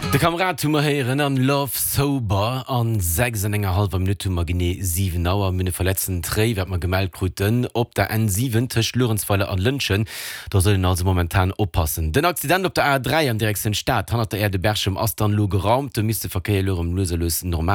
De Kamerad heieren an Love Sober an 6,5 Minuten gene 7 Auer Mine verletzen Tré wat man gemeldt kruten op der N7 Tech Lorenzfalle an Lünschen, da sollen also momentan oppassen. Den Accident op der A3 an direkten Staat han der Erde Berchem Astern lo geraumt, de miste Verkehr lorem loselösen normal